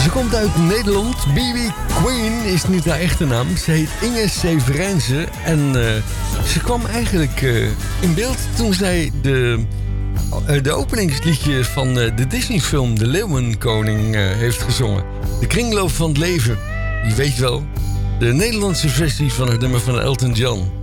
Ze komt uit Nederland. B.B. Queen is niet haar echte naam. Ze heet Inge Severijnse. En ze kwam eigenlijk in beeld toen zij de openingsliedje van de Disney-film De Leeuwenkoning heeft gezongen. De kringloop van het leven. Je weet wel, de Nederlandse versie van het nummer van Elton John.